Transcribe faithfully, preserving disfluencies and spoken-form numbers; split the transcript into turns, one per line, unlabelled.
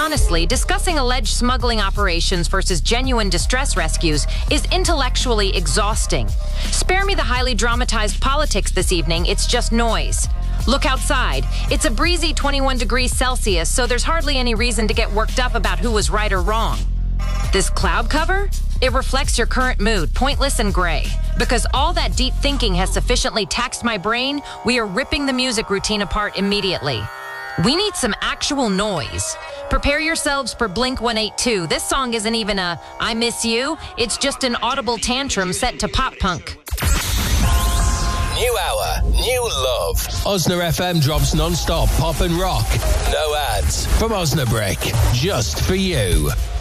Honestly, discussing alleged smuggling operations versus genuine distress rescues is intellectually exhausting. Spare me the highly dramatized politics this evening, it's just noise. Look outside. It's a breezy twenty-one degrees Celsius, so there's hardly any reason to get worked up about who was right or wrong. This cloud cover? It reflects your current mood, pointless and gray. Because all that deep thinking has sufficiently taxed my brain, we are ripping the music routine apart immediately. We need some actual noise. Prepare yourselves for Blink one eighty-two. This song isn't even a I miss you. It's just an audible tantrum set to pop punk.
New hour, new love. Osna F M drops non-stop pop and rock. No ads from Osnabrick. Just for you.